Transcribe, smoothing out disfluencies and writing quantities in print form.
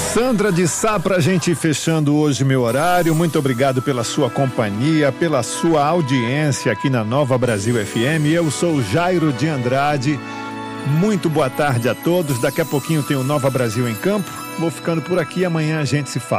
Sandra de Sá, pra gente ir fechando hoje meu horário, muito obrigado pela sua companhia, pela sua audiência aqui na Nova Brasil FM. Eu sou Jairo de Andrade, muito boa tarde a todos. Daqui a pouquinho tem o Nova Brasil em Campo. Vou ficando por aqui, amanhã a gente se fala.